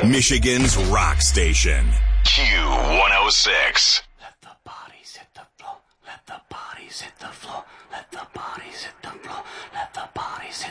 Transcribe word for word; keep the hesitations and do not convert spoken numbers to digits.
Michigan's rock station. Q one oh six. Let the bodies hit the floor. Let the bodies hit the floor. Let the bodies hit the floor. Let the bodies hit